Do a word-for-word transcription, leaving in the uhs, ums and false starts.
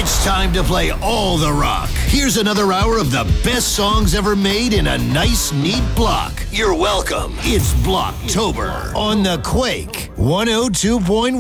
It's time to play all the rock. Here's another hour of the best songs ever made in a nice, neat block. You're welcome. It's Blocktober on the Quake one oh two point one.